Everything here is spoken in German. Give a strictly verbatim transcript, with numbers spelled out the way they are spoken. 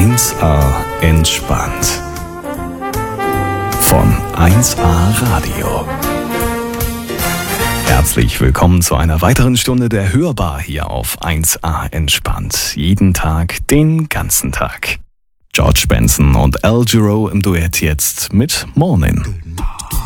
eins a entspannt. Von eins a Radio. Herzlich willkommen zu einer weiteren Stunde der Hörbar hier auf eins a entspannt. Jeden Tag, den ganzen Tag. George Benson und Al Jarreau im Duett jetzt mit Morning.